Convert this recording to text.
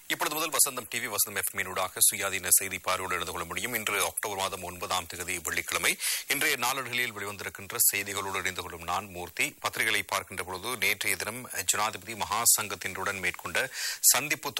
இப்பொழுது முதல் வசந்தம் டிவி வசந்தம் எஃப்எம்-ஊடாக சுயாதீன செய்தி பார்வையோடு இணைந்து கொள்ள முடியும். இன்று அக்டோபர் மாதம் 9ஆம் தேதி வெள்ளிக்கிழமை. இன்றைய நாளிதழ்களில் வெளிவந்திருக்கின்ற செய்திகளோடு இணைந்து கொள்ளும் நான் மூர்த்தி. பத்திரிகைகளை பார்க்கின்ற பொழுது நேற்றைய தினம் ஜனாதிபதி மகா சங்கத்தினருடன் மேற்கொண்ட சந்திப்பு